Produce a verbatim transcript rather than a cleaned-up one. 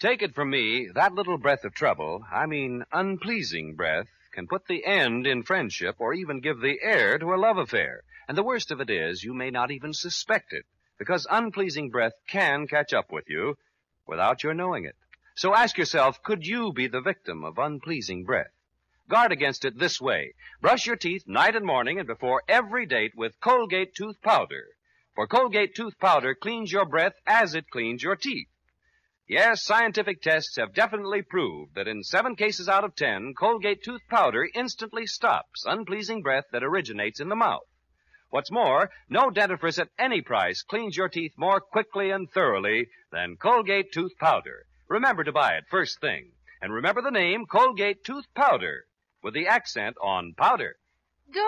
Take it from me, that little breath of trouble, I mean unpleasing breath, can put the end in friendship or even give the air to a love affair. And the worst of it is, you may not even suspect it, because unpleasing breath can catch up with you without your knowing it. So ask yourself, could you be the victim of unpleasing breath? Guard against it this way. Brush your teeth night and morning and before every date with Colgate tooth powder. For Colgate tooth powder cleans your breath as it cleans your teeth. Yes, scientific tests have definitely proved that in seven cases out of ten, Colgate tooth powder instantly stops unpleasing breath that originates in the mouth. What's more, no dentifrice at any price cleans your teeth more quickly and thoroughly than Colgate tooth powder. Remember to buy it first thing. And remember the name Colgate tooth powder with the accent on powder.